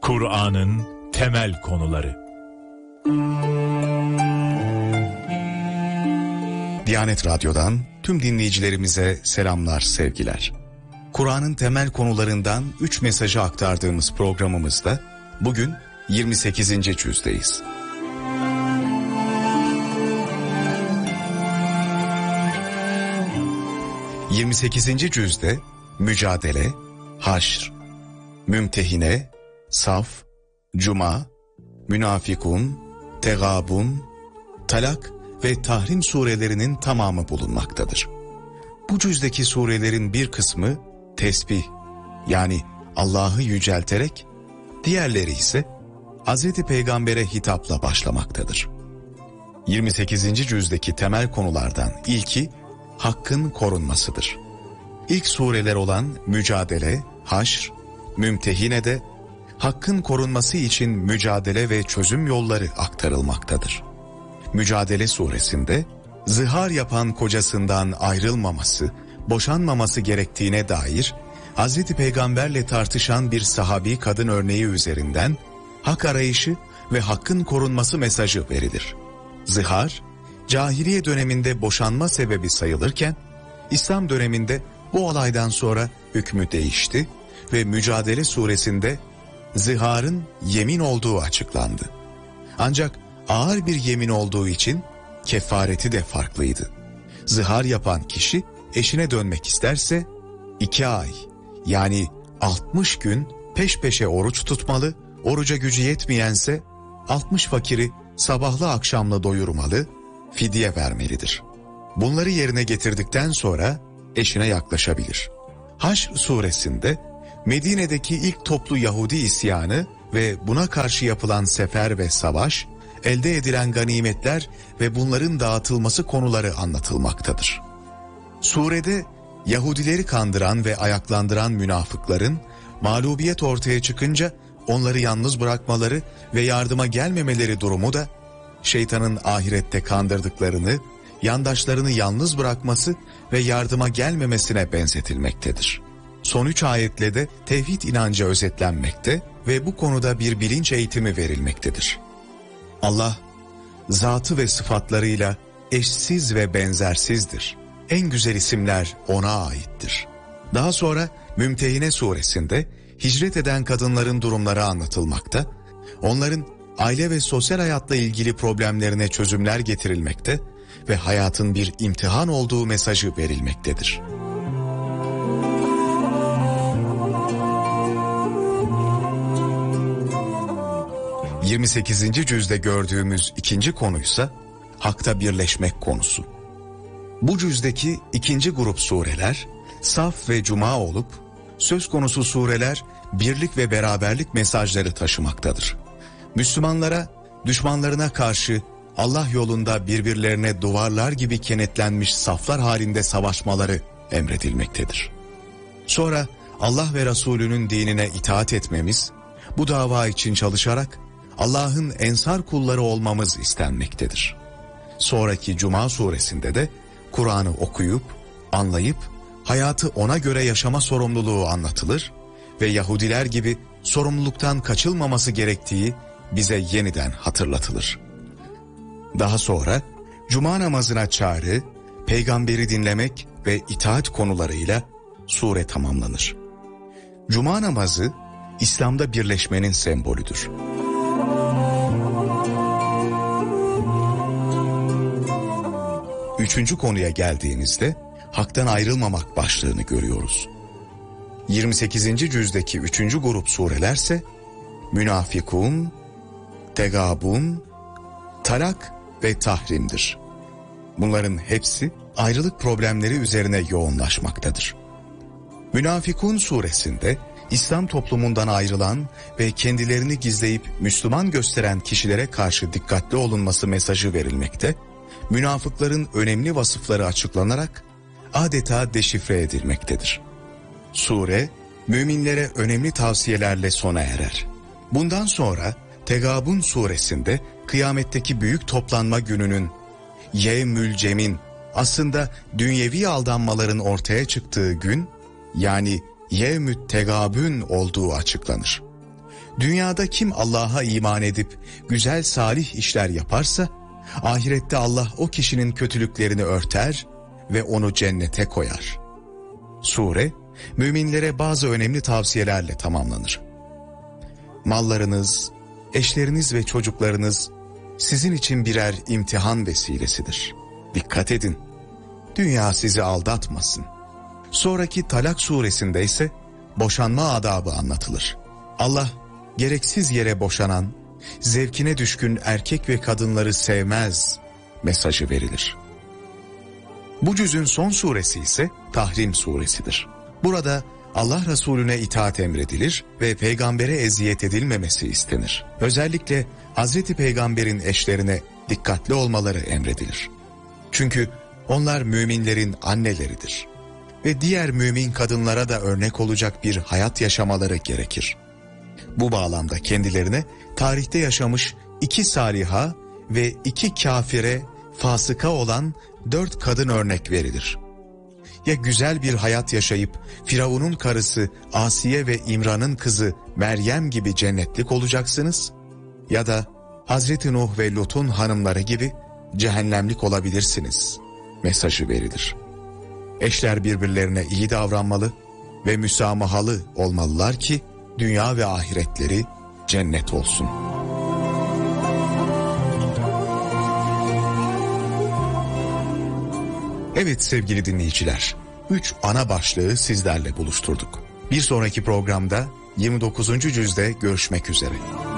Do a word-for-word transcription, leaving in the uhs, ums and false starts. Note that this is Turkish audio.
Kur'an'ın temel konuları. Diyanet Radyo'dan tüm dinleyicilerimize selamlar, sevgiler. Kur'an'ın temel konularından üç mesajı aktardığımız programımızda bugün yirmi sekizinci cüzdeyiz. yirmi sekizinci cüzde mücadele, haşr, mümtehine, saf, cuma, münafikun, tegabun, talak ve tahrim surelerinin tamamı bulunmaktadır. Bu cüzdeki surelerin bir kısmı tesbih, yani Allah'ı yücelterek, diğerleri ise Hazreti Peygamber'e hitapla başlamaktadır. yirmi sekizinci cüzdeki temel konulardan ilki hakkın korunmasıdır. İlk sureler olan mücadele, haşr, mümtehine de hakkın korunması için mücadele ve çözüm yolları aktarılmaktadır. Mücadele suresinde zihar yapan kocasından ayrılmaması, boşanmaması gerektiğine dair Hazreti Peygamberle tartışan bir sahabi kadın örneği üzerinden hak arayışı ve hakkın korunması mesajı verilir. Zihar, cahiliye döneminde boşanma sebebi sayılırken, İslam döneminde bu olaydan sonra hükmü değişti ve Mücadele suresinde ziharın yemin olduğu açıklandı. Ancak ağır bir yemin olduğu için kefareti de farklıydı. Zihar yapan kişi eşine dönmek isterse iki ay yani altmış gün peş peşe oruç tutmalı, oruca gücü yetmeyense altmış fakiri sabahlı akşamla doyurmalı, fidye vermelidir. Bunları yerine getirdikten sonra eşine yaklaşabilir. Haşr suresinde Medine'deki ilk toplu Yahudi isyanı ve buna karşı yapılan sefer ve savaş, elde edilen ganimetler ve bunların dağıtılması konuları anlatılmaktadır. Surede Yahudileri kandıran ve ayaklandıran münafıkların mağlubiyet ortaya çıkınca onları yalnız bırakmaları ve yardıma gelmemeleri durumu da şeytanın ahirette kandırdıklarını, yandaşlarını yalnız bırakması ve yardıma gelmemesine benzetilmektedir. Son üç ayetle de tevhid inancı özetlenmekte ve bu konuda bir bilinç eğitimi verilmektedir. Allah, zatı ve sıfatlarıyla eşsiz ve benzersizdir. En güzel isimler O'na aittir. Daha sonra Mümtehine suresinde hicret eden kadınların durumları anlatılmakta, onların aile ve sosyal hayatla ilgili problemlerine çözümler getirilmekte ve hayatın bir imtihan olduğu mesajı verilmektedir. yirmi sekizinci cüzde gördüğümüz ikinci konuysa hakta birleşmek konusu. Bu cüzdeki ikinci grup sureler Saf ve Cuma olup söz konusu sureler birlik ve beraberlik mesajları taşımaktadır. Müslümanlara düşmanlarına karşı Allah yolunda birbirlerine duvarlar gibi kenetlenmiş saflar halinde savaşmaları emredilmektedir. Sonra Allah ve Resulünün dinine itaat etmemiz, bu dava için çalışarak Allah'ın ensar kulları olmamız istenmektedir. Sonraki Cuma suresinde de Kur'an'ı okuyup, anlayıp, hayatı ona göre yaşama sorumluluğu anlatılır ve Yahudiler gibi sorumluluktan kaçılmaması gerektiği bize yeniden hatırlatılır. Daha sonra Cuma namazına çağrı, peygamberi dinlemek ve itaat konularıyla sure tamamlanır. Cuma namazı İslam'da birleşmenin sembolüdür. Üçüncü konuya geldiğimizde haktan ayrılmamak başlığını görüyoruz. yirmi sekizinci cüzdeki üçüncü grup surelerse münafikun, tegabun, talak ve tahrimdir. Bunların hepsi ayrılık problemleri üzerine yoğunlaşmaktadır. Münafikun suresinde İslam toplumundan ayrılan ve kendilerini gizleyip Müslüman gösteren kişilere karşı dikkatli olunması mesajı verilmekte, münafıkların önemli vasıfları açıklanarak adeta deşifre edilmektedir. Sure, müminlere önemli tavsiyelerle sona erer. Bundan sonra Tegabun suresinde kıyametteki büyük toplanma gününün, Yevmül Cem'in aslında dünyevi aldanmaların ortaya çıktığı gün, yani Yevmü't Tegabün olduğu açıklanır. Dünyada kim Allah'a iman edip güzel salih işler yaparsa, ahirette Allah o kişinin kötülüklerini örter ve onu cennete koyar. Sure, müminlere bazı önemli tavsiyelerle tamamlanır. Mallarınız, eşleriniz ve çocuklarınız sizin için birer imtihan vesilesidir. Dikkat edin, dünya sizi aldatmasın. Sonraki Talak suresinde ise boşanma adabı anlatılır. Allah gereksiz yere boşanan, zevkine düşkün erkek ve kadınları sevmez mesajı verilir. Bu cüzün son suresi ise Tahrim suresidir. Burada Allah Resulüne itaat emredilir ve peygambere eziyet edilmemesi istenir. Özellikle Hazreti Peygamber'in eşlerine dikkatli olmaları emredilir. Çünkü onlar müminlerin anneleridir ve diğer mümin kadınlara da örnek olacak bir hayat yaşamaları gerekir. Bu bağlamda kendilerine tarihte yaşamış iki saliha ve iki kafire, fasıka olan dört kadın örnek verilir. Ya güzel bir hayat yaşayıp Firavun'un karısı Asiye ve İmran'ın kızı Meryem gibi cennetlik olacaksınız, ya da Hazreti Nuh ve Lut'un hanımları gibi cehennemlik olabilirsiniz mesajı verilir. Eşler birbirlerine iyi davranmalı ve müsamahalı olmalılar ki dünya ve ahiretleri cennet olsun. Evet sevgili dinleyiciler, üç ana başlığı sizlerle buluşturduk. Bir sonraki programda yirmi dokuzuncu cüzde görüşmek üzere.